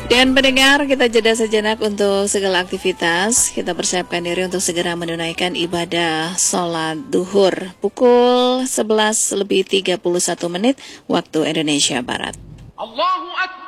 Dan pendengar, kita jeda sejenak untuk segala aktivitas. Kita persiapkan diri untuk segera menunaikan ibadah sholat duhur pukul 11:31 waktu Indonesia Barat. Allahu Akbar.